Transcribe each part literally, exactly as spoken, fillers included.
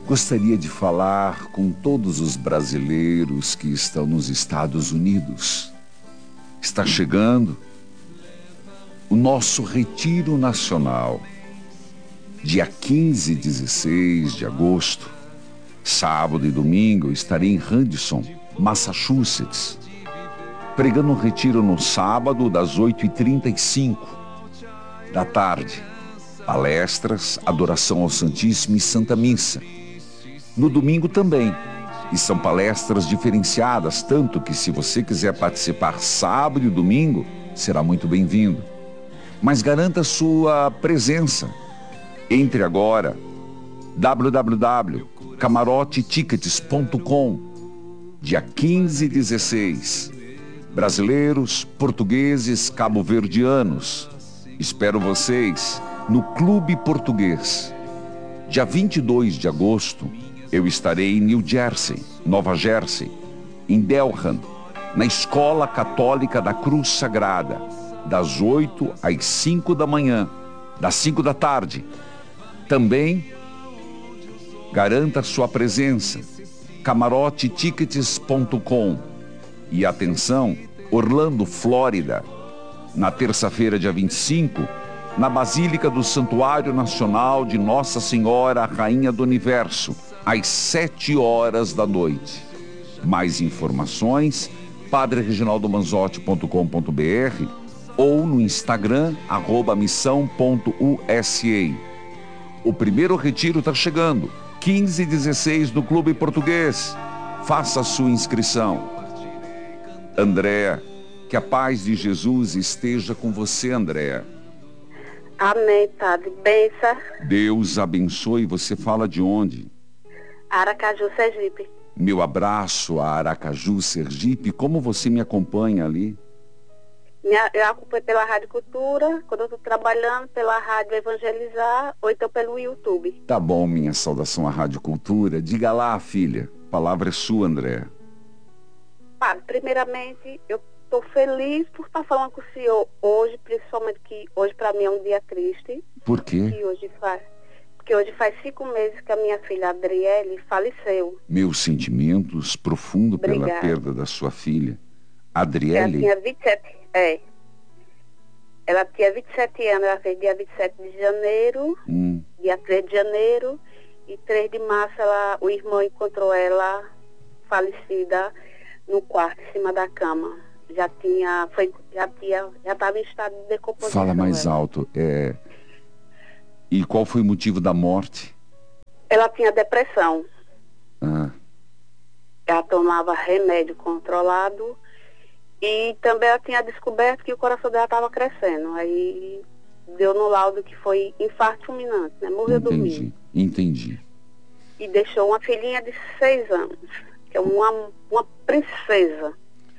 Gostaria de falar com todos os brasileiros que estão nos Estados Unidos. Está chegando o nosso Retiro Nacional, dia quinze e dezesseis de agosto. Sábado e domingo eu estarei em Radisson, Massachusetts, pregando um retiro no sábado das oito e trinta e cinco da tarde. Palestras, adoração ao Santíssimo e Santa Missa. No domingo também. E são palestras diferenciadas, tanto que se você quiser participar sábado e domingo, será muito bem-vindo. Mas garanta sua presença. Entre agora, w w w ponto camarote tickets ponto com, dia quinze e dezesseis. Brasileiros, portugueses, cabo-verdianos. Espero vocês no Clube Português. Dia vinte e dois de agosto, eu estarei em New Jersey, Nova Jersey, em Delran, na Escola Católica da Cruz Sagrada, das oito às cinco da manhã, das cinco da tarde. Também garanta sua presença, camarote tickets ponto com. E atenção, Orlando, Flórida, na terça-feira, dia vinte e cinco, na Basílica do Santuário Nacional de Nossa Senhora, Rainha do Universo, às sete horas da noite. Mais informações, padre reginaldo manzotti ponto com ponto b r ou no Instagram, arroba missão ponto u s a. O primeiro retiro está chegando, quinze e dezesseis do Clube Português. Faça a sua inscrição. Andréa, que a paz de Jesus esteja com você, Andréa. Amém, Padre. Benção. Deus abençoe. Você fala de onde? Aracaju, Sergipe. Meu abraço a Aracaju, Sergipe. Como você me acompanha ali? Minha, eu acompanho pela Rádio Cultura, quando eu estou trabalhando, pela Rádio Evangelizar, ou então pelo YouTube. Tá bom, minha saudação à Rádio Cultura. Diga lá, filha. A palavra é sua, Andréa. Padre, primeiramente, eu estou feliz por estar falando com o senhor hoje, principalmente que hoje para mim é um dia triste. Por quê? Que hoje faz, porque hoje faz cinco meses que a minha filha Adriele faleceu. Meus sentimentos profundos pela Obrigada. perda da sua filha. Adriele? Ela tinha vinte e sete, é. Ela tinha vinte e sete anos, ela fez dia vinte e sete de janeiro, Hum. dia três de janeiro, e três de março ela, o irmão encontrou ela falecida no quarto, em cima da cama. Já tinha, foi, já tinha, já estava em estado de decomposição. Fala mais ela. alto. É... E qual foi o motivo da morte? Ela tinha depressão. Ah, Ela tomava remédio controlado e também ela tinha descoberto que o coração dela estava crescendo. Aí deu no laudo que foi infarto fulminante, né? Morreu entendi, dormindo. entendi. E deixou uma filhinha de seis anos, que é uma, uma princesa.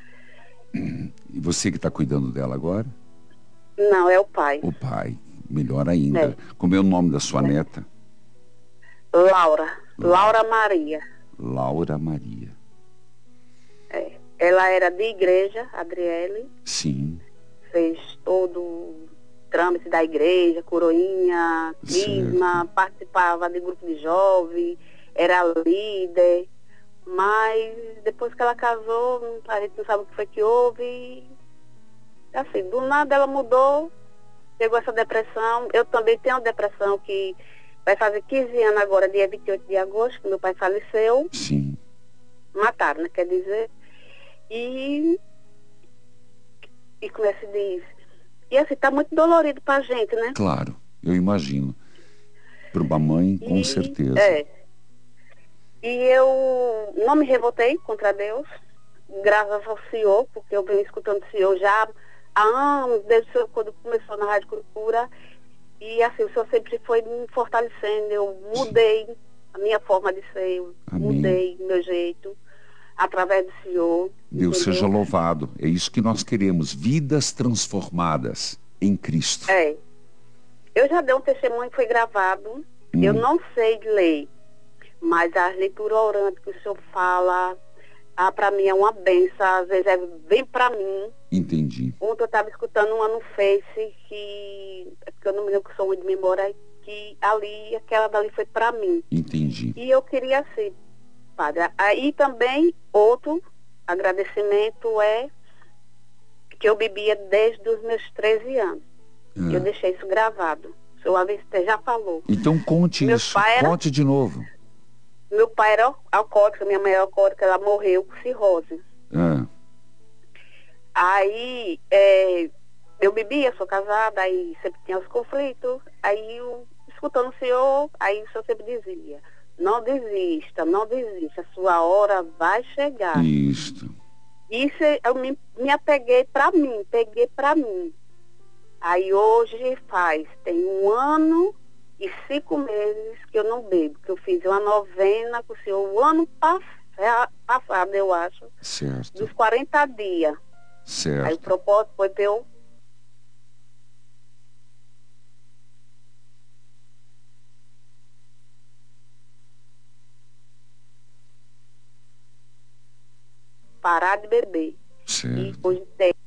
E você que está cuidando dela agora? Não, é o pai. O pai, melhor ainda. É. Como é o nome da sua É. neta? Laura. Laura Maria. Laura Maria. É. Ela era de igreja, Adriele. Sim, Fez todo o trâmite da igreja, coroinha, crisma, participava de grupo de jovens, era líder. Mas depois que ela casou, a gente não sabe o que foi que houve. E, assim, do nada ela mudou, pegou essa depressão. Eu também tenho depressão que vai fazer quinze anos agora, dia vinte e oito de agosto, que meu pai faleceu. sim. Mataram, né? Quer dizer. E, e como é que se diz? E assim, tá muito dolorido pra gente, né? Claro, eu imagino. Para uma mãe, com E- certeza. É. E eu não me revoltei contra Deus, graças ao Senhor, porque eu venho escutando o Senhor já há anos, desde o Senhor, quando começou na Rádio Cultura. E assim, o Senhor sempre foi me fortalecendo. Eu mudei a minha forma de ser, eu Amém. mudei meu jeito, através do Senhor. Deus entendeu? seja louvado. É isso que nós queremos. Vidas transformadas em Cristo. É. Eu já dei um testemunho que foi gravado. Hum. Eu não sei ler, mas a leitura orante que o senhor fala, ah, para mim é uma benção. Às vezes é, vem para mim. Entendi. Ontem eu estava escutando uma no Face que, é porque eu não me lembro que sou muito de memória, que que ali, aquela dali foi para mim. Entendi. E eu queria ser, padre. Aí também, outro agradecimento é que eu bebia desde os meus treze anos. É. Eu deixei isso gravado. O senhor Alister já falou. Então conte Meu isso, pai era- conte de novo. Meu pai era alcoólico, minha mãe era alcoólica, ela morreu com cirrose. É. Aí, é, eu bebia, sou casada, aí sempre tinha os conflitos, aí eu, escutando o senhor, aí o senhor sempre dizia, não desista, não desista, a sua hora vai chegar. Isto. Isso eu me, me apeguei para mim, peguei para mim. Aí hoje faz, tem um ano e cinco meses que eu não bebo, que eu fiz uma novena com o senhor o ano pass- passado, eu acho, Certo. dos quarenta dias. Aí o Certo. propósito foi para eu parar de beber. E Certo. hoje tem